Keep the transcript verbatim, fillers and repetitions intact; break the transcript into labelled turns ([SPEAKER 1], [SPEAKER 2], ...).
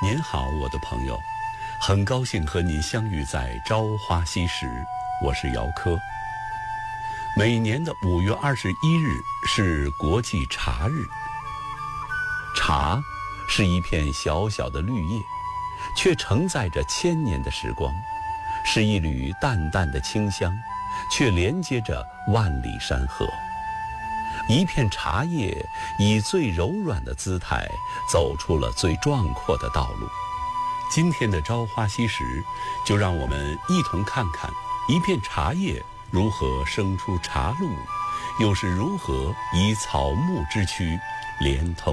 [SPEAKER 1] 您好，我的朋友，很高兴和您相遇在朝花夕拾，我是姚科。每年的五月二十一日是国际茶日。茶是一片小小的绿叶，却承载着千年的时光，是一缕淡淡的清香，却连接着万里山河。一片茶叶以最柔软的姿态走出了最壮阔的道路。今天的朝花夕拾，就让我们一同看看一片茶叶如何生出茶露，又是如何以草木之躯连通